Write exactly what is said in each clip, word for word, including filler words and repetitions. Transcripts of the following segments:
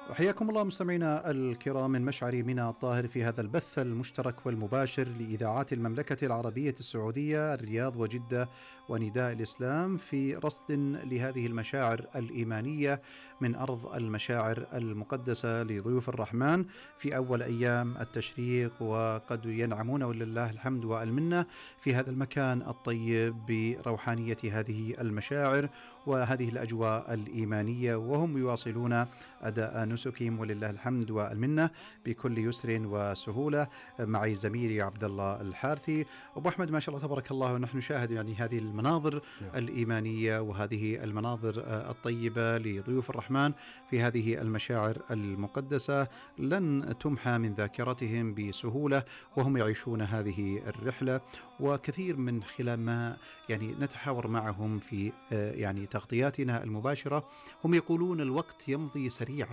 حياكم الله مستمعينا الكرام من مشعر منى الطاهر في هذا البث المشترك والمباشر لإذاعات المملكة العربية السعودية، الرياض وجدة ونداء الإسلام، في رصد لهذه المشاعر الإيمانية من أرض المشاعر المقدسة لضيوف الرحمن في أول أيام التشريق، وقد ينعمون ولله الحمد والمنة في هذا المكان الطيب بروحانية هذه المشاعر وهذه الأجواء الإيمانية، وهم يواصلون أداء نسكهم ولله الحمد والمنة بكل يسر وسهولة. معي زميلي عبد الله الحارثي. أبو أحمد، ما شاء الله تبارك الله، ونحن نشاهد يعني هذه المناظر الإيمانية وهذه المناظر الطيبة لضيوف الرحمن في هذه المشاعر المقدسة لن تمحى من ذاكرتهم بسهولة وهم يعيشون هذه الرحلة. وكثير من خلال ما يعني نتحاور معهم في يعني تغطياتنا المباشرة هم يقولون الوقت يمضي سريعا،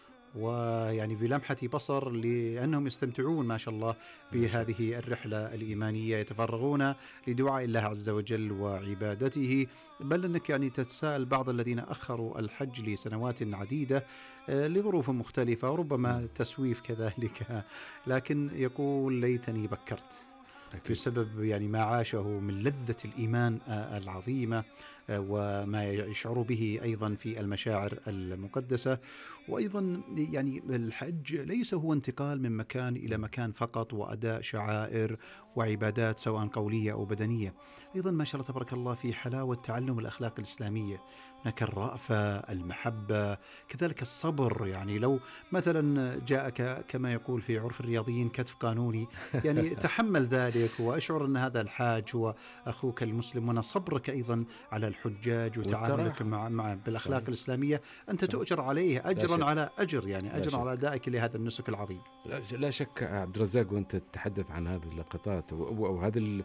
ويعني بلمحة بصر، لأنهم يستمتعون ما شاء الله بهذه الرحلة الإيمانية، يتفرغون لدعاء الله عز وجل وعبادته. بل أنك يعني تتساءل بعض الذين أخروا الحج لسنوات عديدة لظروف مختلفة وربما تسويف كذلك، لكن يقول ليتني بكرت بسبب يعني ما عاشه من لذة الإيمان العظيمة وما يشعر به أيضا في المشاعر المقدسة. وأيضا يعني الحج ليس هو انتقال من مكان إلى مكان فقط وأداء شعائر وعبادات سواء قولية أو بدنية، أيضا ما شاء الله تبارك الله في حلاوة تعلم الأخلاق الإسلامية، هناك الرأفة، المحبة، كذلك الصبر. يعني لو مثلا جاءك كما يقول في عرف الرياضيين كتف قانوني، يعني تحمل ذلك وأشعر أن هذا الحاج هو أخوك المسلم، وأن صبرك أيضا على الحجاج وتعاملك مع, مع بالأخلاق صحيح. الإسلامية أنت تؤجر عليه أجرا على أجر، يعني أجرا على أدائك لهذا النسك العظيم. لا شك عبد الرزاق، وأنت تتحدث عن هذه اللقطات وهذه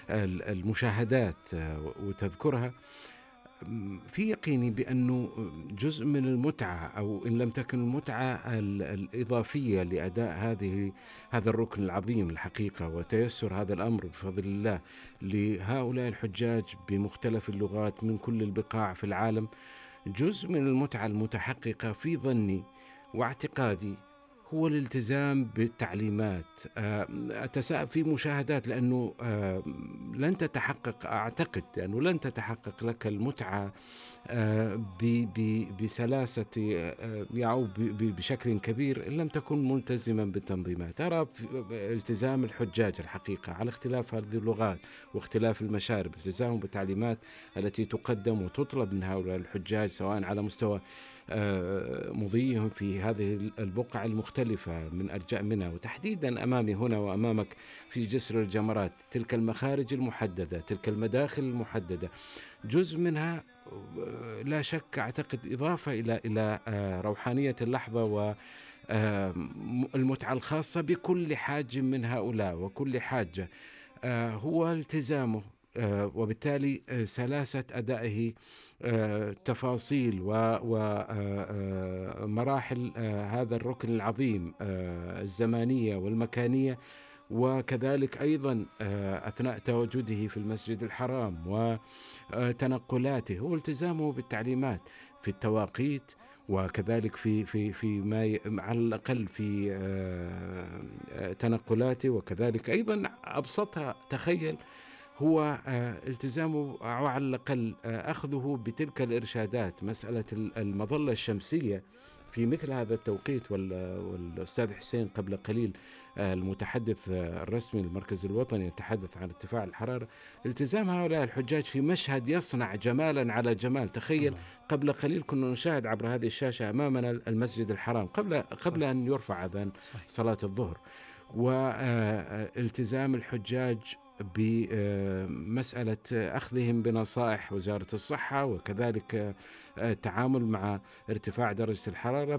المشاهدات وتذكرها، في يقيني بأنه جزء من المتعة، أو إن لم تكن المتعة الإضافية لأداء هذه هذا الركن العظيم الحقيقة، وتيسر هذا الأمر بفضل الله لهؤلاء الحجاج بمختلف اللغات من كل البقاع في العالم، جزء من المتعة المتحققة في ظني واعتقادي هو الالتزام بالتعليمات. أتساءل في مشاهدات، لأنه لن تتحقق، أعتقد أنه لن تتحقق لك المتعة بسلاسة أو بشكل كبير إن لم تكن ملتزما بالتنظيمات. أرى التزام الحجاج الحقيقة على اختلاف هذه اللغات واختلاف المشارب، التزامهم بالتعليمات التي تقدم وتطلب من هؤلاء الحجاج، سواء على مستوى مضيهم في هذه البقعة المختلفة من أرجاء منها، وتحديدا أمامي هنا وأمامك في جسر الجمرات، تلك المخارج المحددة، تلك المداخل المحددة، جزء منها لا شك أعتقد إضافة إلى إلى روحانية اللحظة والمتعة الخاصة بكل حاج من هؤلاء وكل حاجة هو التزامه، وبالتالي سلاسة أدائه، تفاصيل ومراحل هذا الركن العظيم الزمانية والمكانية، وكذلك أيضا أثناء تواجده في المسجد الحرام وتنقلاته، هو التزامه بالتعليمات في التواقيت، وكذلك في في في ما على الأقل في تنقلاته، وكذلك أيضا أبسطها تخيل هو التزامه أو على الأقل أخذه بتلك الإرشادات، مسألة المظلة الشمسية في مثل هذا التوقيت. والأستاذ حسين قبل قليل المتحدث الرسمي للمركز الوطني يتحدث عن ارتفاع الحرارة، التزام هؤلاء الحجاج في مشهد يصنع جمالا على جمال. تخيل قبل قليل كنا نشاهد عبر هذه الشاشة أمامنا المسجد الحرام قبل قبل أن يرفع أذان صلاة الظهر، والتزام الحجاج بمسألة أخذهم بنصائح وزارة الصحة، وكذلك التعامل مع ارتفاع درجة الحرارة